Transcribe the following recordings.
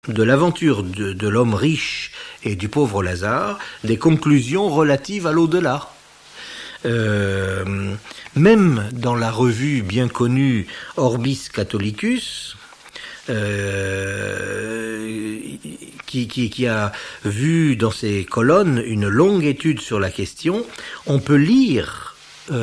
de l'aventure de l'homme riche et du pauvre Lazare des conclusions relatives à l'au-delà. Même dans la revue bien connue Orbis Catholicus, qui a vu dans ses colonnes une longue étude sur la question, on peut lire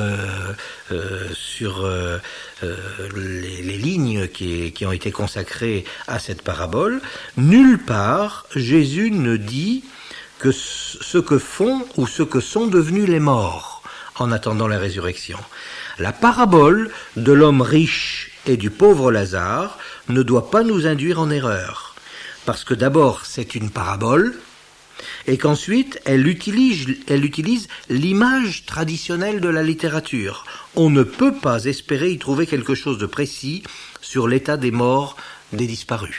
sur les lignes qui ont été consacrées à cette parabole, nulle part Jésus ne dit que ce que font ou ce que sont devenus les morts en attendant la résurrection. La parabole de l'homme riche et du pauvre Lazare ne doit pas nous induire en erreur, parce que d'abord c'est une parabole, et qu'ensuite elle utilise l'image traditionnelle de la littérature. On ne peut pas espérer y trouver quelque chose de précis sur l'état des morts des disparus.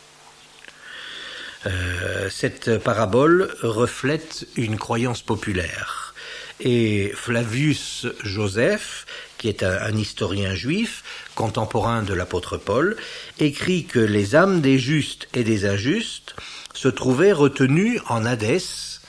Cette parabole reflète une croyance populaire. Et Flavius Joseph, qui est un historien juif, contemporain de l'apôtre Paul, écrit que les âmes des justes et des injustes se trouvaient retenues en Hadès,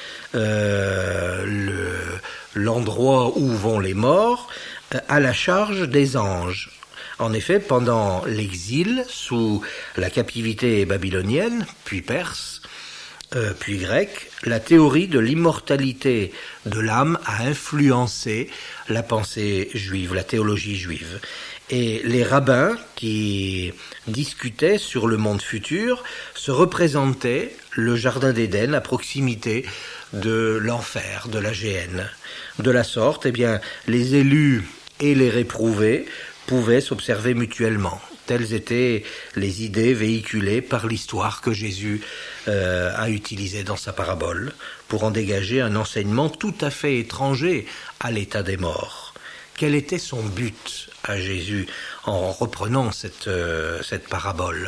l'endroit où vont les morts, à la charge des anges. En effet, pendant l'exil, sous la captivité babylonienne, puis perse, puis grecque, la théorie de l'immortalité de l'âme a influencé la pensée juive, la théologie juive. Et les rabbins qui discutaient sur le monde futur se représentaient le jardin d'Éden à proximité de l'enfer, de la géhenne. De la sorte, les élus et les réprouvés pouvaient s'observer mutuellement. Telles étaient les idées véhiculées par l'histoire que Jésus a utilisée dans sa parabole pour en dégager un enseignement tout à fait étranger à l'état des morts. Quel était son but à Jésus en reprenant cette parabole ?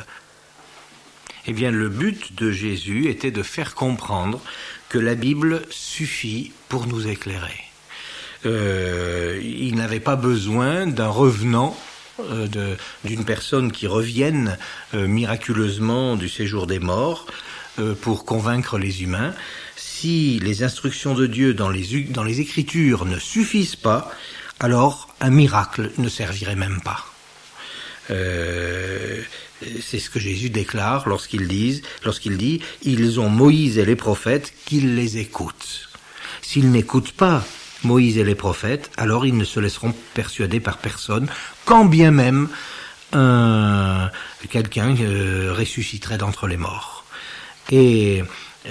Le but de Jésus était de faire comprendre que la Bible suffit pour nous éclairer. Il n'avait pas besoin d'un revenant, d'une personne qui revienne miraculeusement du séjour des morts pour convaincre les humains. Si les instructions de Dieu dans les Écritures ne suffisent pas, alors un miracle ne servirait même pas. C'est ce que Jésus déclare lorsqu'il dit « Ils ont Moïse et les prophètes, qu'ils les écoutent ». S'ils n'écoutent pas Moïse et les prophètes, alors ils ne se laisseront persuader par personne, quand bien même quelqu'un ressusciterait d'entre les morts. Et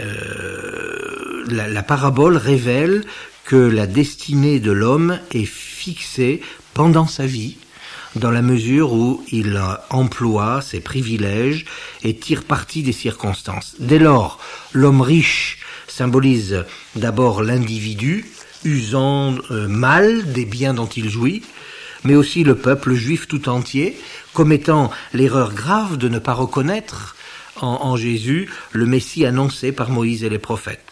la parabole révèle que la destinée de l'homme est fixée pendant sa vie, dans la mesure où il emploie ses privilèges et tire parti des circonstances. Dès lors, l'homme riche symbolise d'abord l'individu, usant mal des biens dont il jouit, mais aussi le peuple juif tout entier, commettant l'erreur grave de ne pas reconnaître en Jésus le Messie annoncé par Moïse et les prophètes.